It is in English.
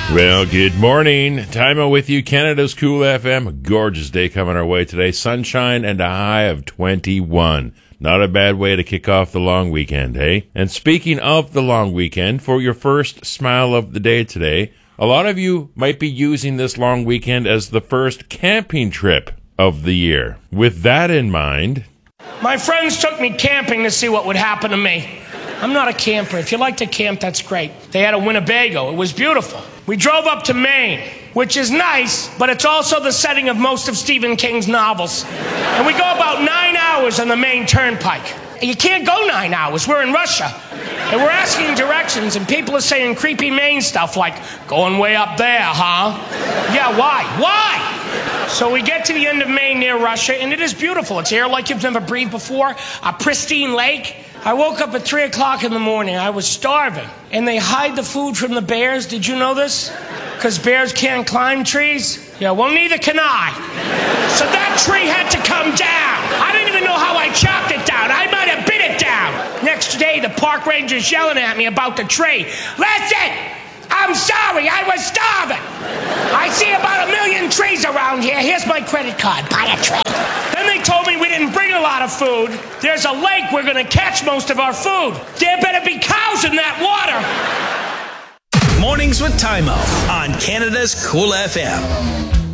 Well, good morning. Time with you, Canada's Cool FM. A gorgeous day coming our way today. Sunshine and a high of 21. Not a bad way to kick off the long weekend, eh? And speaking of the long weekend, for your first smile of the day today, a lot of you might be using this long weekend as the first camping trip of the year. With that in mind, my friends took me camping to see what would happen to me. I'm not a camper. If you like to camp, that's great. They had a Winnebago. It was beautiful. We drove up to Maine, which is nice, but it's also the setting of most of Stephen King's novels. And we go about 9 hours on the Maine Turnpike. You can't go 9 hours. We're in Russia. And we're asking directions, and people are saying creepy Maine stuff like, going way up there, huh? Yeah, why? Why? So we get to the end of Maine near Russia, and it is beautiful. It's air like you've never breathed before, a pristine lake. I woke up at 3 o'clock in the morning. I was starving. And they hide the food from the bears. Did you know this? Because bears can't climb trees? Yeah, well, neither can I. So that tree had to come down. I didn't even know how I chopped it down. I might have bit it down. Next day, the park ranger's yelling at me about the tree. Listen, I'm sorry, I was starving. I see about 1 million trees around here. Here's my credit card. Buy a tree. Then they told me we didn't bring a lot of food. There's a lake we're going to catch most of our food. There better be cows in that water. Mornings with Timo on Canada's Cool FM.